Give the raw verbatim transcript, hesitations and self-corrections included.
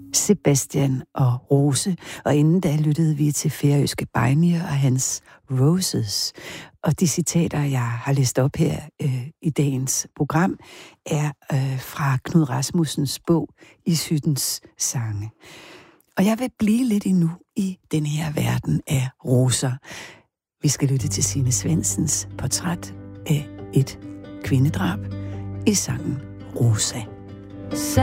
Sebastian og Rose, og inden da lyttede vi til færøske Beinir og hans Roses. Og de citater, jeg har læst op her øh, i dagens program, er øh, fra Knud Rasmussens bog I Syttens sange. Og jeg vil blive lidt endnu i den her verden af roser. Vi skal lytte til Signe Svendsens portræt af et kvindedrab i sangen Rosa.